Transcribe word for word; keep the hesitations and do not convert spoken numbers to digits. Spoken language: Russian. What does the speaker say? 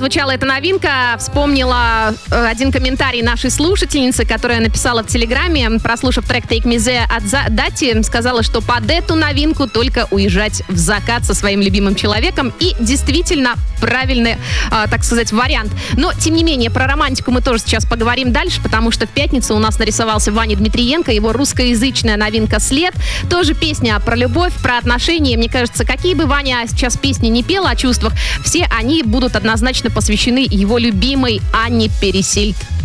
прозвучала эта новинка, вспомнила э, один комментарий нашей слушательницы, которая написала в Телеграме, прослушав трек Take Me There от Дати, сказала, что под эту новинку только уезжать в закат со своим любимым человеком. И действительно правильный, э, так сказать, вариант. Но, тем не менее, про романтику мы тоже сейчас поговорим дальше, потому что в пятницу у нас нарисовался Ваня Дмитриенко, его русскоязычная новинка «След». Тоже песня про любовь, про отношения. Мне кажется, какие бы Ваня сейчас песни не пела о чувствах, все они будут однозначно посвящены его любимой Анне Пересильд.